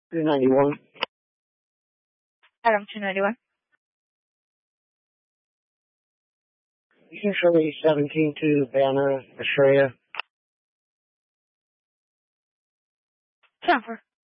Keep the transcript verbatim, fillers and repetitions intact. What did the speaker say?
two ninety-one. Adam, two ninety-one. You can show me seventeen to Banner, Australia. Transfer.